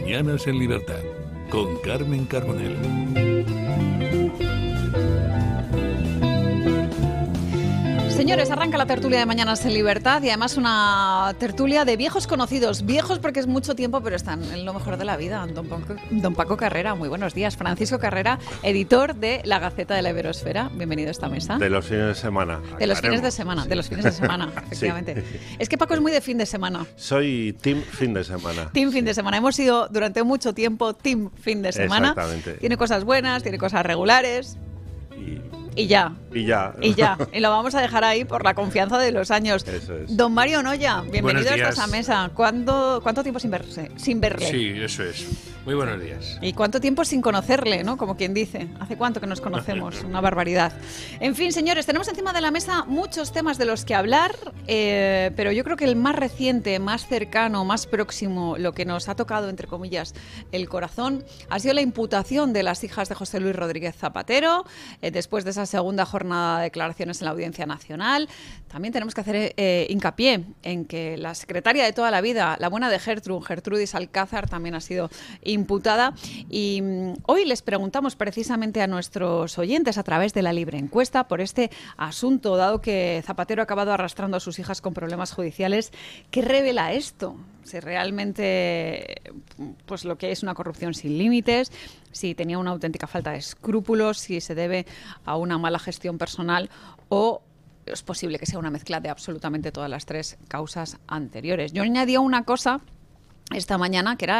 Mañanas en Libertad, con Carmen Carbonell. Señores, arranca la tertulia de Mañanas en Libertad y además una tertulia de viejos conocidos. Viejos porque es mucho tiempo, pero están en lo mejor de la vida. Don Paco Carrera, muy buenos días. Francisco Carrera, editor de La Gaceta de la Iberosfera. Bienvenido a esta mesa. De los fines de semana. De los fines de semana, de los fines de semana, efectivamente. Sí. Es que Paco es muy de fin de semana. Soy team fin de semana. Team fin de semana. Hemos sido durante mucho tiempo team fin de semana. Exactamente. Tiene cosas buenas, tiene cosas regulares. Y ya. Y lo vamos a dejar ahí por la confianza de los años. Eso es. Don Mario Noya, bienvenido a esta mesa. ¿Cuánto tiempo sin verle? Sí, eso es. Muy buenos días. ¿Y cuánto tiempo sin conocerle, no? Como quien dice. ¿Hace cuánto que nos conocemos? Una barbaridad. En fin, señores, tenemos encima de la mesa muchos temas de los que hablar, pero yo creo que el más reciente, más cercano, más próximo, lo que nos ha tocado, entre comillas, el corazón, ha sido la imputación de las hijas de José Luis Rodríguez Zapatero, después de esa segunda jornada de declaraciones en la Audiencia Nacional. También tenemos que hacer hincapié en que la secretaria de toda la vida, la buena de Gertrudis Alcázar, también ha sido imputada. Y hoy les preguntamos precisamente a nuestros oyentes a través de la libre encuesta por este asunto, dado que Zapatero ha acabado arrastrando a sus hijas con problemas judiciales. ¿Qué revela esto? Si realmente pues lo que es una corrupción sin límites, si tenía una auténtica falta de escrúpulos, si se debe a una mala gestión personal o es posible que sea una mezcla de absolutamente todas las tres causas anteriores. Yo añadía una cosa esta mañana, que era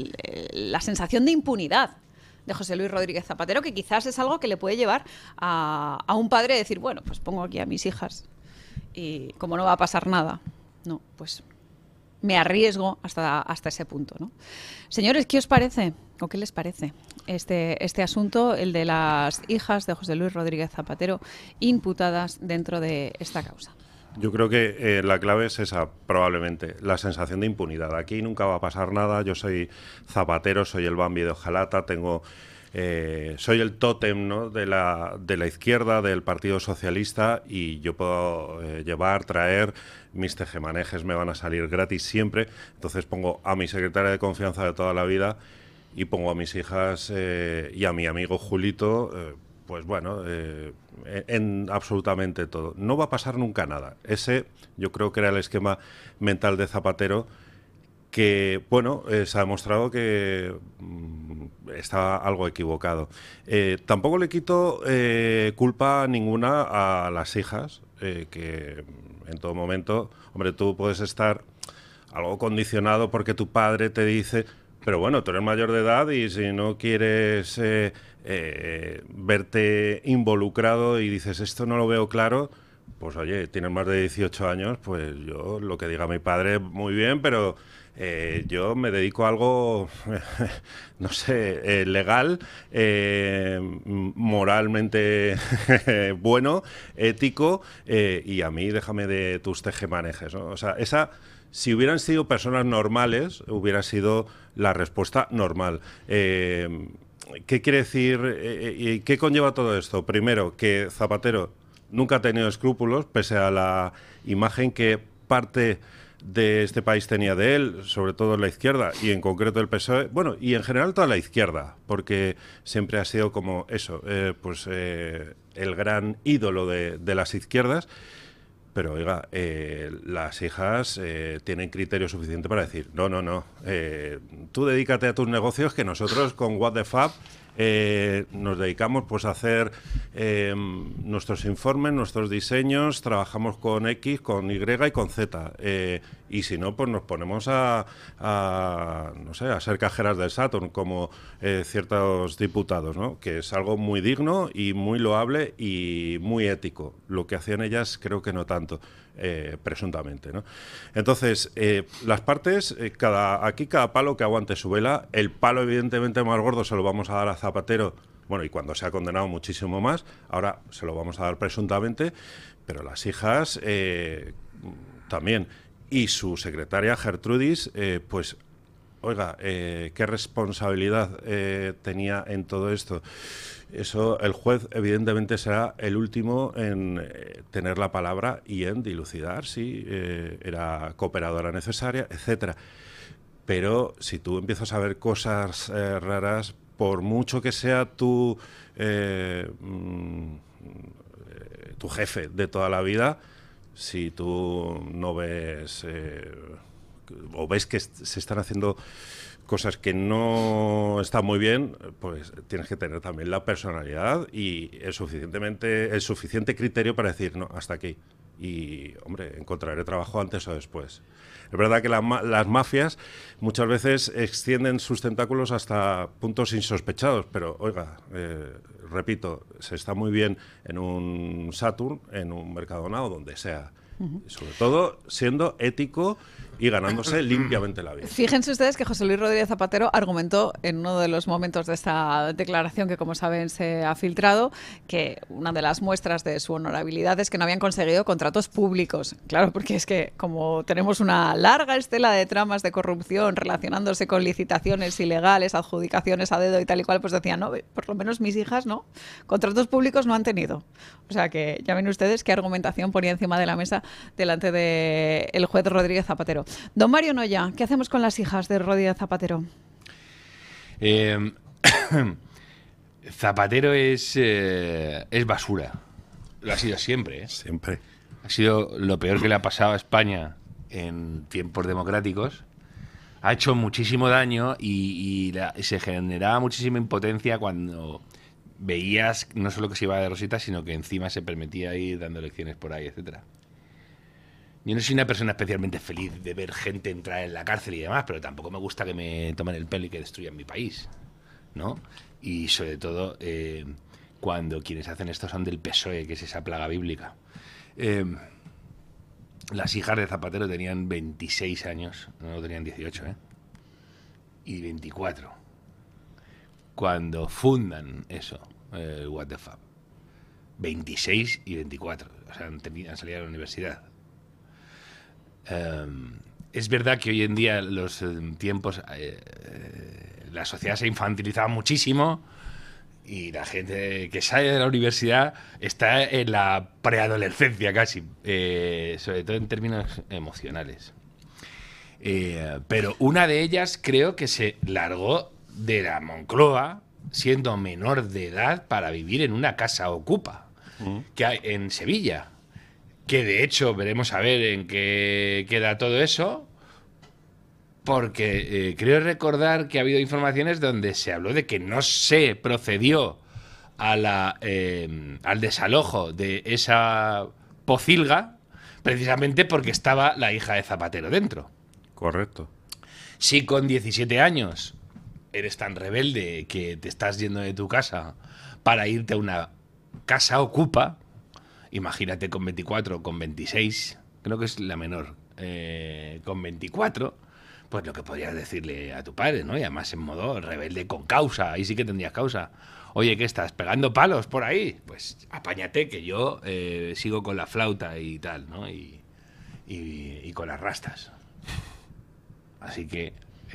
la sensación de impunidad de José Luis Rodríguez Zapatero, que quizás es algo que le puede llevar a un padre a decir, bueno, pues pongo aquí a mis hijas y como no va a pasar nada, no, pues me arriesgo hasta ese punto, ¿no? Señores, ¿qué os parece o qué les parece este asunto, el de las hijas de José Luis Rodríguez Zapatero imputadas dentro de esta causa? Yo creo que la clave es esa, probablemente, la sensación de impunidad. Aquí nunca va a pasar nada. Yo soy Zapatero, soy el Bambi de Ojalata, soy el tótem, ¿no?, de la izquierda, del Partido Socialista, y yo puedo traer, mis tejemanejes me van a salir gratis siempre. Entonces pongo a mi secretaria de confianza de toda la vida y pongo a mis hijas y a mi amigo Julito, pues bueno, en absolutamente todo. No va a pasar nunca nada. Ese yo creo que era el esquema mental de Zapatero, que, bueno, se ha demostrado que está algo equivocado. Tampoco le quito culpa ninguna a las hijas, que en todo momento, hombre, tú puedes estar algo condicionado porque tu padre te dice, pero bueno, tú eres mayor de edad y si no quieres verte involucrado y dices, esto no lo veo claro, pues oye, tienes más de 18 años, pues yo lo que diga mi padre, muy bien, pero yo me dedico a algo, no sé, legal, moralmente bueno, ético, y a mí déjame de tus tejemanejes, ¿no? O sea, si hubieran sido personas normales, hubiera sido la respuesta normal. ¿Qué quiere decir y qué conlleva todo esto? Primero, que Zapatero nunca ha tenido escrúpulos, pese a la imagen que parte de este país tenía de él, sobre todo la izquierda y en concreto el PSOE, bueno, y en general toda la izquierda, porque siempre ha sido como eso, el gran ídolo de las izquierdas. Pero, oiga, las hijas tienen criterio suficiente para decir, no, tú dedícate a tus negocios, que nosotros con What the Fab nos dedicamos pues a hacer nuestros informes, nuestros diseños, trabajamos con X, con Y y con Z. Y si no, pues nos ponemos a ser cajeras del Saturn, como ciertos diputados, ¿no? Que es algo muy digno y muy loable y muy ético. Lo que hacían ellas creo que no tanto, presuntamente, ¿no? Entonces, las partes, aquí cada palo que aguante su vela. El palo evidentemente más gordo se lo vamos a dar a Zapatero, bueno, y cuando se ha condenado muchísimo más, ahora se lo vamos a dar presuntamente, pero las hijas también. Y su secretaria Gertrudis, pues, oiga, qué responsabilidad tenía en todo esto. Eso, el juez evidentemente será el último en tener la palabra y en dilucidar si era cooperadora necesaria, etcétera. pero si tú empiezas a ver cosas raras, por mucho que sea tu jefe de toda la vida, si tú no ves o ves que se están haciendo cosas que no están muy bien, pues tienes que tener también la personalidad y el suficiente criterio para decir, no, hasta aquí. Y, hombre, encontraré trabajo antes o después. Es verdad que las mafias muchas veces extienden sus tentáculos hasta puntos insospechados, pero, oiga, repito, se está muy bien en un Saturn, en un Mercadona o donde sea. Sobre todo siendo ético y ganándose limpiamente la vida. Fíjense ustedes que José Luis Rodríguez Zapatero argumentó en uno de los momentos de esta declaración que, como saben, se ha filtrado, que una de las muestras de su honorabilidad es que no habían conseguido contratos públicos. Claro, porque es que como tenemos una larga estela de tramas de corrupción relacionándose con licitaciones ilegales, adjudicaciones a dedo y tal y cual, pues decían, no, por lo menos mis hijas no, contratos públicos no han tenido. O sea que ya ven ustedes qué argumentación ponía encima de la mesa delante del juez Rodríguez Zapatero. Don Mario Noya, ¿qué hacemos con las hijas de Rodríguez Zapatero? Zapatero es basura. Lo ha sido siempre, ¿eh? Siempre. Ha sido lo peor que le ha pasado a España en tiempos democráticos. Ha hecho muchísimo daño y se generaba muchísima impotencia cuando veías no solo que se iba de rosita, sino que encima se permitía ir dando lecciones por ahí, etcétera. Yo no soy una persona especialmente feliz de ver gente entrar en la cárcel y demás, pero tampoco me gusta que me tomen el pelo y que destruyan mi país, ¿no? Y sobre todo cuando quienes hacen esto son del PSOE, que es esa plaga bíblica. Las hijas de Zapatero tenían 26 años, no tenían 18, y 24. Cuando fundan eso, el What the Fuck. 26 y 24, o sea, han salido a la universidad. Es verdad que hoy en día los tiempos la sociedad se ha infantilizado muchísimo y la gente que sale de la universidad está en la preadolescencia casi, sobre todo en términos emocionales. Pero una de ellas creo que se largó de la Moncloa siendo menor de edad para vivir en una casa ocupa que hay en Sevilla. Que de hecho veremos a ver en qué queda todo eso, porque creo recordar que ha habido informaciones donde se habló de que no se procedió a al desalojo de esa pocilga precisamente porque estaba la hija de Zapatero dentro. Correcto. Si con 17 años eres tan rebelde que te estás yendo de tu casa para irte a una casa ocupa, imagínate con 24, con 26, creo que es la menor, con 24, pues lo que podrías decirle a tu padre, ¿no? Y además en modo rebelde con causa, ahí sí que tendrías causa. Oye, ¿qué estás pegando palos por ahí? Pues apáñate que yo sigo con la flauta y tal, ¿no? Y con las rastas. Así que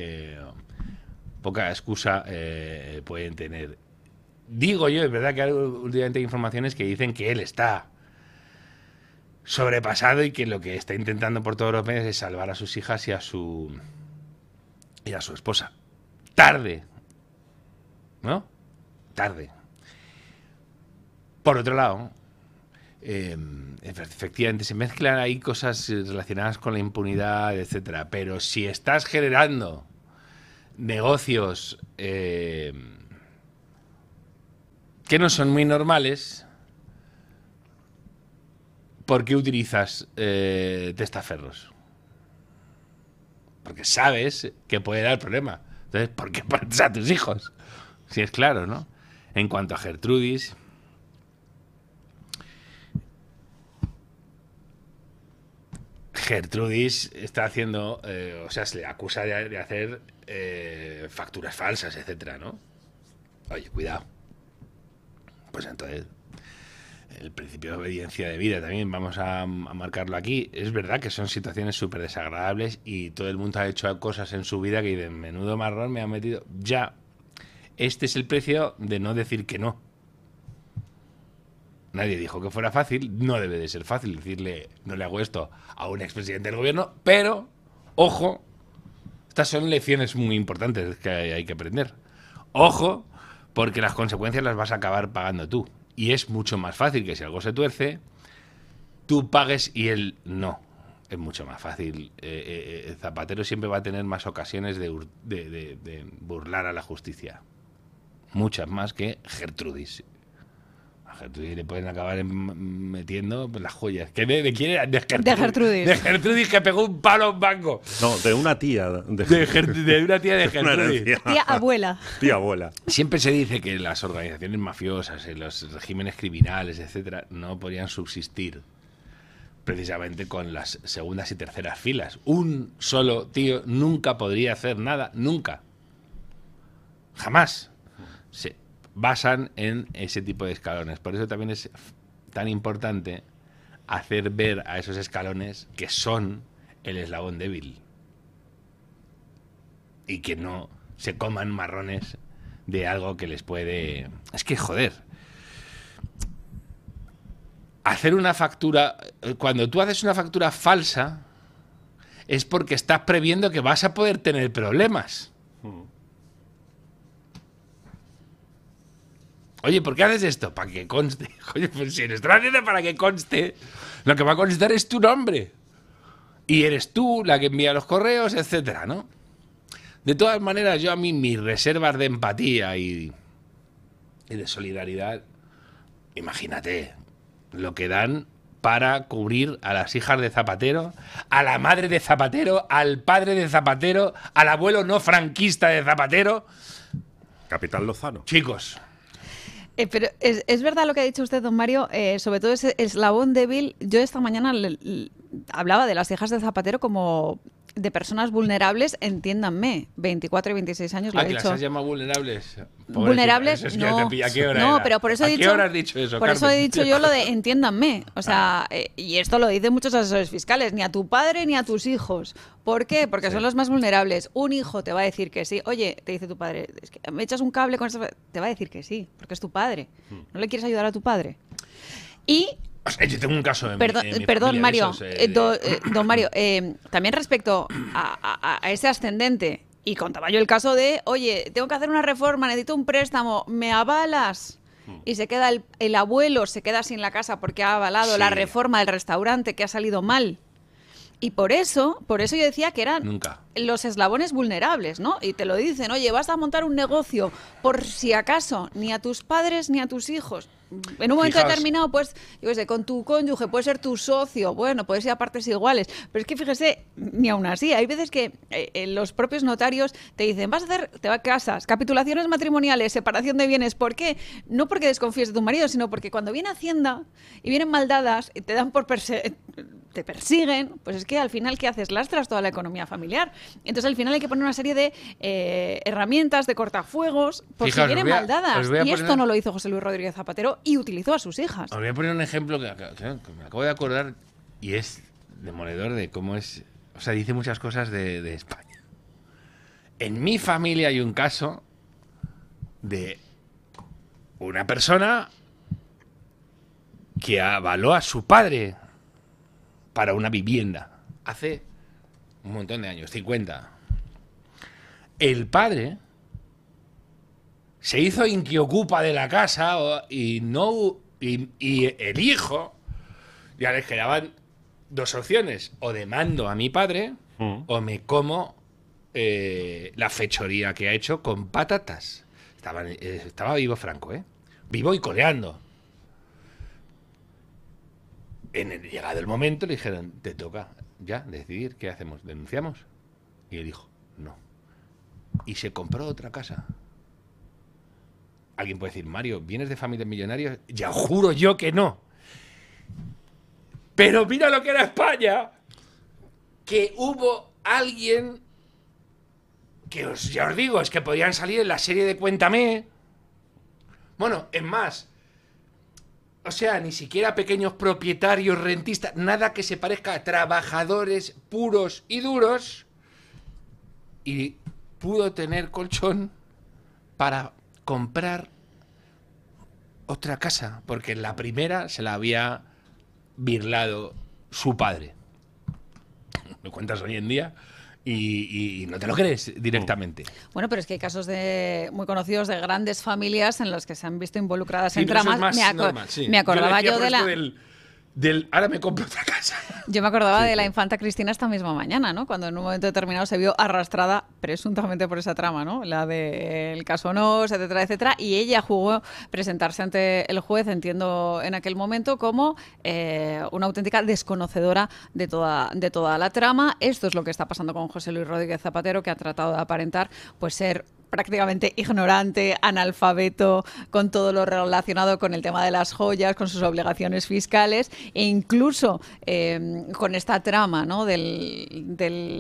poca excusa pueden tener. Digo yo, es verdad que últimamente hay informaciones que dicen que él está sobrepasado y que lo que está intentando por todos los medios es salvar a sus hijas y a su esposa. Tarde, ¿no? Tarde. Por otro lado, efectivamente se mezclan ahí cosas relacionadas con la impunidad, etcétera. Pero si estás generando negocios que no son muy normales, ¿por qué utilizas testaferros? Porque sabes que puede dar problema. Entonces, ¿por qué partes a tus hijos? Si es claro, ¿no? En cuanto a Gertrudis, está haciendo, o sea, se le acusa de hacer facturas falsas, etcétera, ¿no? Oye, cuidado. Pues entonces, el principio de obediencia de vida también vamos a marcarlo aquí. Es verdad que son situaciones súper desagradables y todo el mundo ha hecho cosas en su vida que dicen, menudo marrón me han metido. Ya, este es el precio de no decir que no. Nadie dijo que fuera fácil, no debe de ser fácil decirle no le hago esto a un expresidente del gobierno, pero, ojo, Estas son lecciones muy importantes que hay que aprender. Ojo, porque las consecuencias las vas a acabar pagando tú. Y es mucho más fácil que si algo se tuerce, tú pagues y él no. Es mucho más fácil. El Zapatero siempre va a tener más ocasiones de burlar a la justicia. Muchas más que Gertrudis. A Gertrudis le pueden acabar metiendo las joyas. ¿De quién era? De Gertrudis. De Gertrudis, que pegó un palo a un banco. No, de una tía. De una tía de Gertrudis. Tía abuela. Tía abuela. Siempre se dice que las organizaciones mafiosas, los regímenes criminales, etcétera, no podrían subsistir precisamente con las segundas y terceras filas. Un solo tío nunca podría hacer nada, nunca. Jamás. Se basan en ese tipo de escalones. Por eso también es tan importante hacer ver a esos escalones que son el eslabón débil. Y que no se coman marrones de algo que les puede... Es que, joder, hacer una factura... Cuando tú haces una factura falsa, es porque estás previendo que vas a poder tener problemas. Oye, ¿por qué haces esto? Para que conste. Oye, pues si lo estás haciendo para que conste, lo que va a constar es tu nombre. Y eres tú la que envía los correos, etcétera, ¿no? De todas maneras, yo a mí mis reservas de empatía y de solidaridad, imagínate lo que dan para cubrir a las hijas de Zapatero, a la madre de Zapatero, al padre de Zapatero, al abuelo no franquista de Zapatero. Capitán Lozano. Chicos... Pero es verdad lo que ha dicho usted, don Mario, sobre todo ese eslabón débil. Yo esta mañana hablaba de las hijas de Zapatero como de personas vulnerables, entiéndanme, 24 y 26 años, lo he que dicho. las has llamado vulnerables. Vulnerables, es que no. ¿A qué hora no, era? pero por eso ¿A he qué dicho, hora has dicho eso, por Carmen? eso he dicho yo lo de entiéndanme. O sea, y esto lo dicen muchos asesores fiscales, ni a tu padre ni a tus hijos. ¿Por qué? Porque son los más vulnerables. Un hijo te va a decir que sí. Oye, te dice tu padre, es que me echas un cable con esta... Te va a decir que sí, porque es tu padre. ¿No le quieres ayudar a tu padre? Y... O sea, yo tengo un caso en mi perdón, familia Mario, de esos, don Mario, también respecto a ese ascendente, y contaba yo el caso de, oye, tengo que hacer una reforma, necesito un préstamo, ¿me avalas? Y se queda el abuelo, se queda sin la casa porque ha avalado la reforma del restaurante que ha salido mal. Y por eso yo decía que eran los eslabones vulnerables, ¿no? Y te lo dicen, oye, vas a montar un negocio por si acaso, ni a tus padres ni a tus hijos. En un momento determinado, pues, yo qué sé, con tu cónyuge, puede ser tu socio, bueno, puede ser a partes iguales. Pero es que fíjese, ni aún así, hay veces que los propios notarios te dicen, te vas a casas, capitulaciones matrimoniales, separación de bienes. ¿Por qué? No porque desconfíes de tu marido, sino porque cuando viene Hacienda y vienen maldadas y te dan te persiguen, pues es que al final, ¿qué haces? Lastras toda la economía familiar. Entonces, al final hay que poner una serie de herramientas, de cortafuegos, por si vienen maldadas. Y esto no lo hizo José Luis Rodríguez Zapatero y utilizó a sus hijas. Os voy a poner un ejemplo que me acabo de acordar y es demoledor de cómo es... O sea, dice muchas cosas de España. En mi familia hay un caso de una persona que avaló a su padre para una vivienda hace un montón de años, 50. El padre se hizo inquiocupa de la casa y el hijo ya les quedaban dos opciones: o demando a mi padre o me como la fechoría que ha hecho con patatas. Estaba vivo Franco, vivo y coleando. Llegado el momento le dijeron, te toca ya decidir qué hacemos, ¿denunciamos? Y él dijo, no. Y se compró otra casa. Alguien puede decir, Mario, ¿vienes de familias millonarias? Ya juro yo que no. Pero mira lo que era España. Que hubo alguien que ya os digo, es que podían salir en la serie de Cuéntame. Bueno, es más, o sea, ni siquiera pequeños propietarios, rentistas, nada que se parezca a trabajadores puros y duros. Y pudo tener colchón para comprar otra casa, porque la primera se la había birlado su padre. Me cuentas hoy en día y no te lo crees directamente. Bueno, pero es que hay casos muy conocidos de grandes familias en las que se han visto involucradas Sí, en pero eso tramas. es más normal, sí. Me acordaba decía yo por de esto la... ahora me compro otra casa. Yo me acordaba de la infanta Cristina esta misma mañana, ¿no? Cuando en un momento determinado se vio arrastrada presuntamente por esa trama, ¿no? La del caso Nos, etcétera, etcétera. Y ella jugó presentarse ante el juez, entiendo, en aquel momento como una auténtica desconocedora de toda la trama. Esto es lo que está pasando con José Luis Rodríguez Zapatero, que ha tratado de aparentar pues ser prácticamente ignorante, analfabeto, con todo lo relacionado con el tema de las joyas, con sus obligaciones fiscales e incluso con esta trama, ¿no? del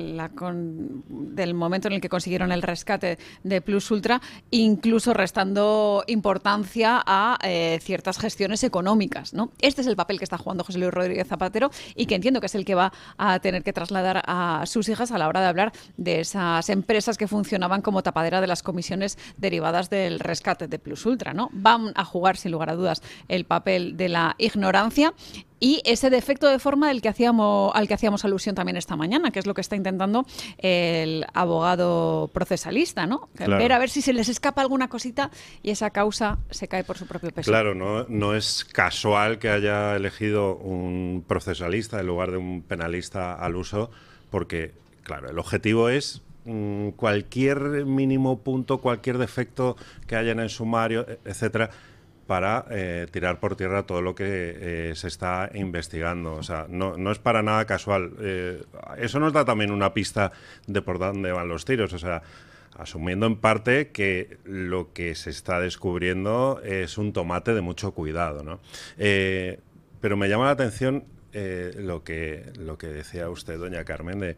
momento en el que consiguieron el rescate de Plus Ultra, incluso restando importancia a ciertas gestiones económicas, ¿no? Este es el papel que está jugando José Luis Rodríguez Zapatero y que entiendo que es el que va a tener que trasladar a sus hijas a la hora de hablar de esas empresas que funcionaban como tapadera de las comisiones derivadas del rescate de Plus Ultra, ¿no? Van a jugar, sin lugar a dudas, el papel de la ignorancia y ese defecto de forma al que hacíamos alusión también esta mañana, que es lo que está intentando el abogado procesalista, ¿no? Claro. Ver a ver si se les escapa alguna cosita y esa causa se cae por su propio peso. Claro, no es casual que haya elegido un procesalista en lugar de un penalista al uso, porque, claro, el objetivo es cualquier mínimo punto, cualquier defecto que haya en el sumario, etcétera, para tirar por tierra todo lo que se está investigando. O sea, no es para nada casual. Eso nos da también una pista de por dónde van los tiros. O sea, asumiendo en parte que lo que se está descubriendo es un tomate de mucho cuidado, ¿no? Pero me llama la atención lo que decía usted, doña Carmen, de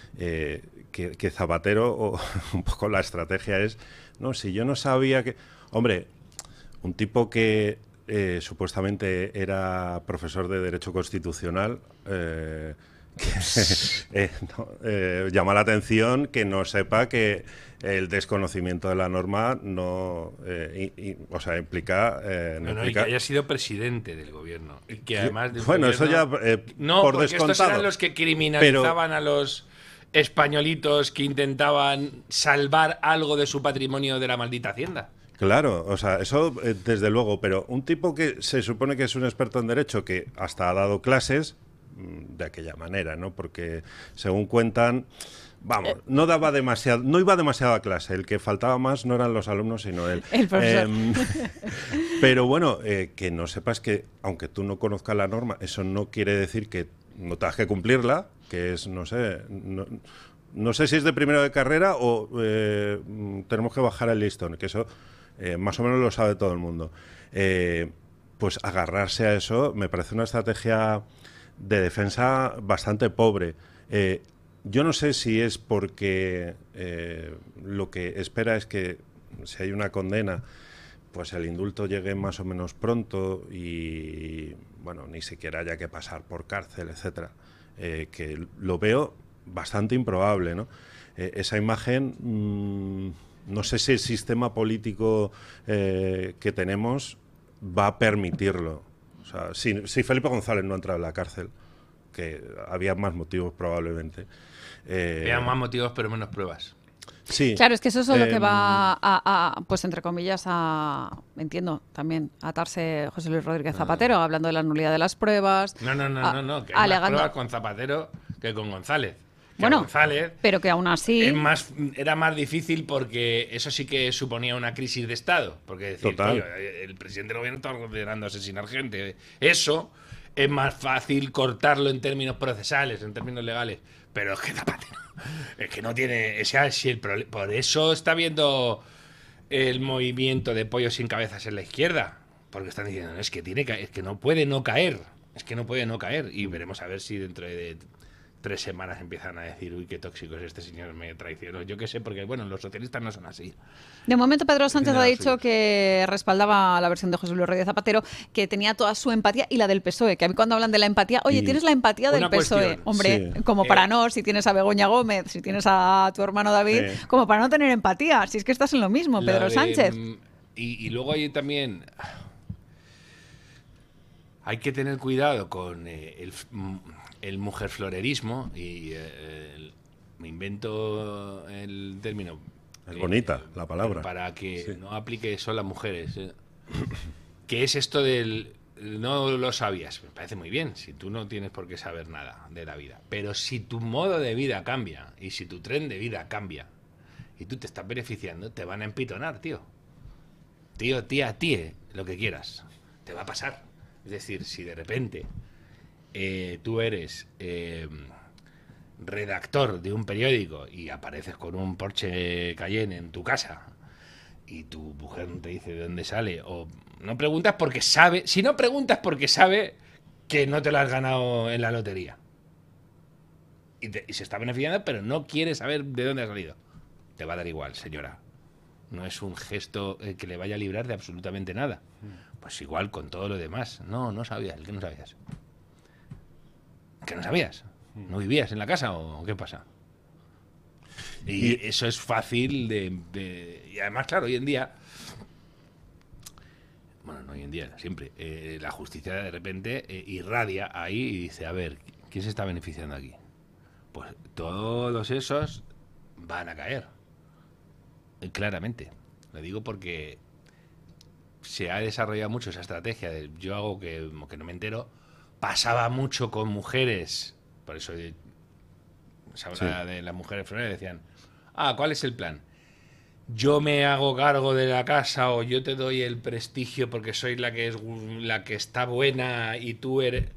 que Zapatero, o un poco la estrategia es, no, si yo no sabía que... Hombre, un tipo que supuestamente era profesor de Derecho Constitucional, llama la atención que no sepa que el desconocimiento de la norma o sea, implica... Y que haya sido presidente del gobierno. Y que además bueno, eso ya no, por porque descontado. estos eran los que criminalizaban a los españolitos que intentaban salvar algo de su patrimonio de la maldita Hacienda. Claro, o sea, eso desde luego, pero un tipo que se supone que es un experto en derecho, que hasta ha dado clases de aquella manera, ¿no? Porque según cuentan, vamos, no iba demasiado a clase, el que faltaba más no eran los alumnos sino él. El profesor. Pero bueno, que no sepas que, aunque tú no conozcas la norma, eso no quiere decir que no tengas que cumplirla, que es, no sé, no sé si es de primero de carrera o tenemos que bajar el listón, que eso más o menos lo sabe todo el mundo. Pues agarrarse a eso me parece una estrategia de defensa bastante pobre. Yo no sé si es porque lo que espera es que si hay una condena, pues el indulto llegue más o menos pronto y, bueno, ni siquiera haya que pasar por cárcel, etcétera. Que lo veo bastante improbable, ¿no? Esa imagen, no sé si el sistema político que tenemos va a permitirlo. O sea, si Felipe González no entra en la cárcel, que había más motivos probablemente. Había más motivos pero menos pruebas. Sí. Claro, es que eso es lo que va pues entre comillas, entiendo, también atarse José Luis Rodríguez Zapatero, hablando de la nulidad de las pruebas. No, que hay más pruebas con Zapatero que con González. Bueno, González pero que aún así... era más difícil porque eso sí que suponía una crisis de Estado. Porque decir, el presidente del gobierno está considerando asesinar gente. Eso es más fácil cortarlo en términos procesales, en términos legales. Pero es que Zapatero es que no tiene... por eso está viendo el movimiento de pollos sin cabezas en la izquierda. Porque están diciendo, es que no puede no caer. Es que no puede no caer. Y veremos a ver si dentro de 3 semanas empiezan a decir, uy, qué tóxico es este señor, me traicionó. Yo qué sé, porque bueno, los socialistas no son así. De momento Pedro Sánchez ha dicho que respaldaba la versión de José Luis Rodríguez Zapatero, que tenía toda su empatía y la del PSOE, que a mí cuando hablan de la empatía, oye, tienes la empatía del PSOE, hombre, sí. Como para no, si tienes a Begoña Gómez, si tienes a tu hermano David, como para no tener empatía, si es que estás en lo mismo, Pedro Sánchez. Y luego hay también... Hay que tener cuidado con el mujerflorerismo y me invento el término. Es bonita la palabra. Para que no aplique solo a mujeres. ¿Qué es esto del... No lo sabías? Me parece muy bien, si tú no tienes por qué saber nada de la vida. Pero si tu modo de vida cambia y si tu tren de vida cambia y tú te estás beneficiando, te van a empitonar, tío. Tío, tía, lo que quieras. Te va a pasar. Es decir, si de repente tú eres redactor de un periódico y apareces con un Porsche Cayenne en tu casa y tu mujer no te dice de dónde sale, o no preguntas porque sabe, si no preguntas porque sabe que no te lo has ganado en la lotería y se está beneficiando, pero no quiere saber de dónde ha salido, te va a dar igual, señora. No es un gesto que le vaya a librar de absolutamente nada. Pues igual con todo lo demás. No sabías. ¿Qué no sabías? ¿Qué no sabías? ¿No vivías en la casa o qué pasa? Y eso es fácil y además, claro, hoy en día... Bueno, no hoy en día, siempre. La justicia de repente irradia ahí y dice, a ver, ¿quién se está beneficiando aquí? Pues todos esos van a caer. Claramente. Lo digo porque se ha desarrollado mucho esa estrategia de yo hago que no me entero. Pasaba mucho con mujeres, por eso se habla de las mujeres flores, decían, ¿cuál es el plan? Yo me hago cargo de la casa o yo te doy el prestigio porque soy la que está buena y tú eres...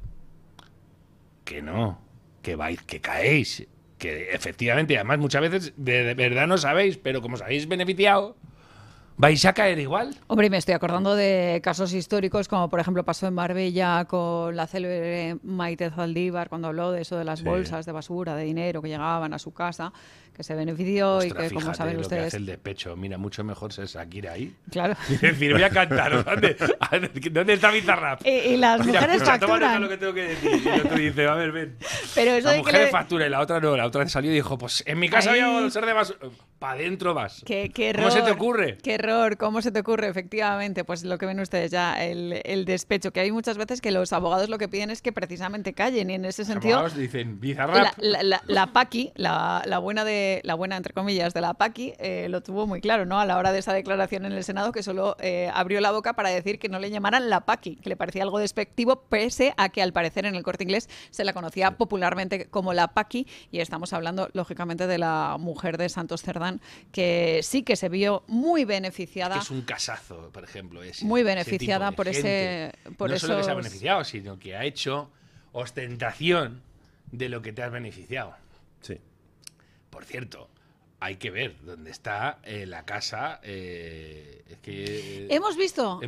Que no, que vais, que caéis, que efectivamente, además muchas veces de verdad no sabéis, pero como os habéis beneficiado, vais a caer igual. Hombre, me estoy acordando de casos históricos, como por ejemplo pasó en Marbella con la célebre Maite Zaldívar, cuando habló de eso de las bolsas de basura, de dinero que llegaban a su casa, que se benefició. Ostras, y que, como saben lo ustedes... que hace el despecho. Mira, mucho mejor ser Shakira ahí. Claro. Y decir, voy a cantar. ¿Dónde está Bizarrap? Y las mujeres facturan. Toma lo que tengo que decir. Y el otro dice, a ver, ven. Pero eso la mujer factura y la otra no. La otra salió y dijo, pues en mi casa había bolsas de basura. Para adentro vas. Qué error. ¿Cómo se te ocurre? Qué error. ¿Cómo se te ocurre? Efectivamente, pues lo que ven ustedes ya, el despecho. Que hay muchas veces que los abogados lo que piden es que precisamente callen. Y en ese sentido... Los abogados dicen, Bizarrap. La Paqui, la buena entre comillas de la Paqui, lo tuvo muy claro, ¿no? A la hora de esa declaración en el Senado, que solo abrió la boca para decir que no le llamaran la Paqui, que le parecía algo despectivo, pese a que al parecer en el Corte Inglés se la conocía popularmente como la Paqui, y estamos hablando lógicamente de la mujer de Santos Cerdán, que sí que se vio muy beneficiada. Que es un casazo, por ejemplo. Muy beneficiada por ese... No solo que se ha beneficiado, sino que ha hecho ostentación de lo que te has beneficiado. Sí. Por cierto, hay que ver dónde está la casa. Es que hemos visto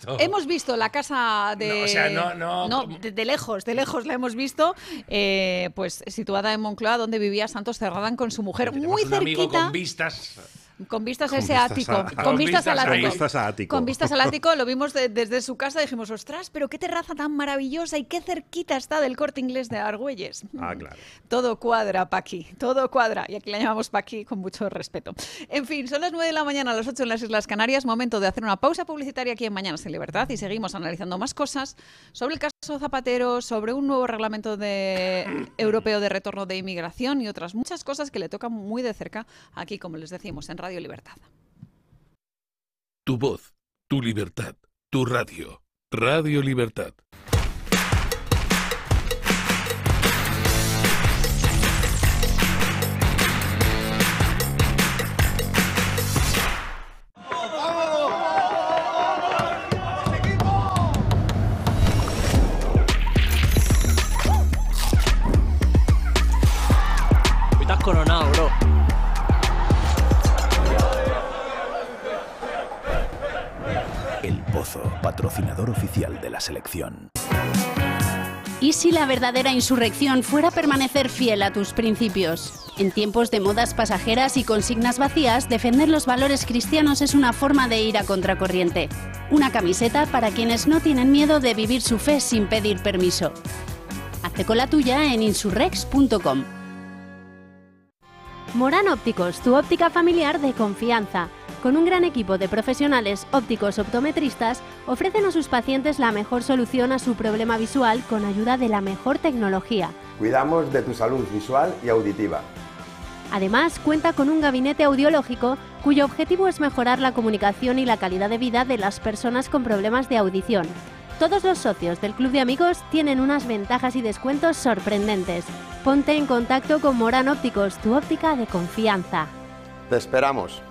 la casa de... No, de lejos la hemos visto, pues situada en Moncloa, donde vivía Santos Cerdán con su mujer, muy cerquita. Amigo con vistas. Con vistas a ese ático. Con vistas al ático. Con vistas al ático. Lo vimos desde su casa y dijimos, ostras, pero qué terraza tan maravillosa y qué cerquita está del Corte Inglés de Argüelles. Claro. Todo cuadra, Paqui. Todo cuadra. Y aquí la llamamos Paqui con mucho respeto. En fin, son las 9 de la mañana, a las 8 en las Islas Canarias. Momento de hacer una pausa publicitaria aquí en Mañanas en Libertad y seguimos analizando más cosas sobre el caso Zapatero, sobre un nuevo reglamento europeo de retorno de inmigración y otras muchas cosas que le tocan muy de cerca aquí, como les decimos, en Radio Libertad. Tu voz, tu libertad, tu radio. Radio Libertad. Hoy te has coronado, bro. El Pozo, patrocinador oficial de la selección. ¿Y si la verdadera insurrección fuera permanecer fiel a tus principios? En tiempos de modas pasajeras y consignas vacías, defender los valores cristianos es una forma de ir a contracorriente. Una camiseta para quienes no tienen miedo de vivir su fe sin pedir permiso. Hazte con la tuya en insurrex.com. Morán Ópticos, tu óptica familiar de confianza. Con un gran equipo de profesionales ópticos optometristas, ofrecen a sus pacientes la mejor solución a su problema visual con ayuda de la mejor tecnología. Cuidamos de tu salud visual y auditiva. Además, cuenta con un gabinete audiológico cuyo objetivo es mejorar la comunicación y la calidad de vida de las personas con problemas de audición. Todos los socios del Club de Amigos tienen unas ventajas y descuentos sorprendentes. Ponte en contacto con Morán Ópticos, tu óptica de confianza. Te esperamos.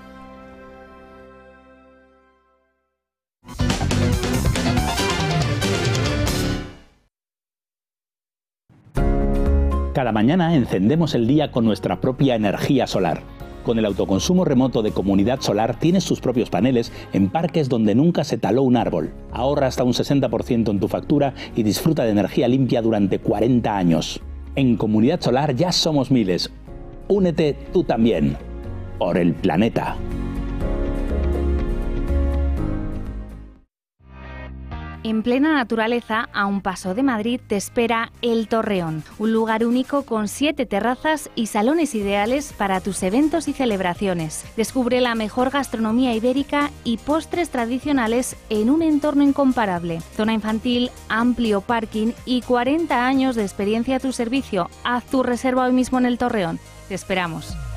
Cada mañana encendemos el día con nuestra propia energía solar. Con el autoconsumo remoto de Comunidad Solar tienes tus propios paneles en parques donde nunca se taló un árbol. Ahorra hasta un 60% en tu factura y disfruta de energía limpia durante 40 años. En Comunidad Solar ya somos miles. Únete tú también. Por el planeta. En plena naturaleza, a un paso de Madrid, te espera El Torreón, un lugar único con 7 terrazas y salones ideales para tus eventos y celebraciones. Descubre la mejor gastronomía ibérica y postres tradicionales en un entorno incomparable. Zona infantil, amplio parking y 40 años de experiencia a tu servicio. Haz tu reserva hoy mismo en El Torreón. Te esperamos.